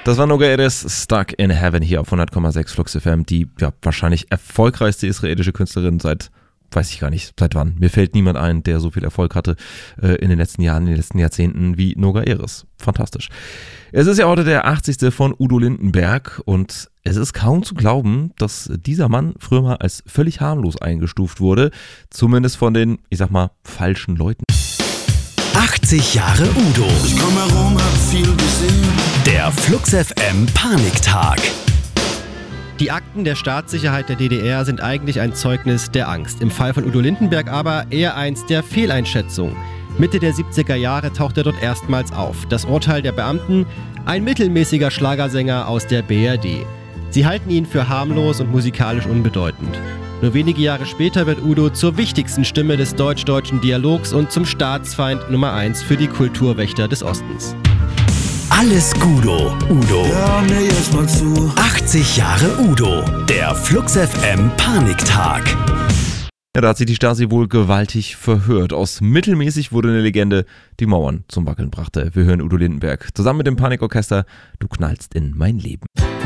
Das war Nogueiras Stuck in Heaven hier auf 100,6 Flux FM, die wahrscheinlich erfolgreichste israelische Künstlerin seit, weiß ich gar nicht, seit wann. Mir fällt niemand ein, der so viel Erfolg hatte in den letzten Jahren, in den letzten Jahrzehnten wie Nogueiras. Fantastisch. Es ist ja heute der 80. von Udo Lindenberg und es ist kaum zu glauben, dass dieser Mann früher mal als völlig harmlos eingestuft wurde. Zumindest von den, ich sag mal, falschen Leuten. 80 Jahre Udo. Ich komm herum, hab viel gesehen. Der Flux FM Paniktag. Die Akten der Staatssicherheit der DDR sind eigentlich ein Zeugnis der Angst. Im Fall von Udo Lindenberg aber eher eins der Fehleinschätzung. Mitte der 70er Jahre taucht er dort erstmals auf. Das Urteil der Beamten: ein mittelmäßiger Schlagersänger aus der BRD. Sie halten ihn für harmlos und musikalisch unbedeutend. Nur wenige Jahre später wird Udo zur wichtigsten Stimme des deutsch-deutschen Dialogs und zum Staatsfeind Nummer 1 für die Kulturwächter des Ostens. Alles Gudo, Udo. Hör mir jetzt mal zu. 80 Jahre Udo. Der Flux FM Paniktag. Ja, da hat sich die Stasi wohl gewaltig verhört. Aus mittelmäßig wurde eine Legende, die Mauern zum Wackeln brachte. Wir hören Udo Lindenberg. Zusammen mit dem Panikorchester, du knallst in mein Leben.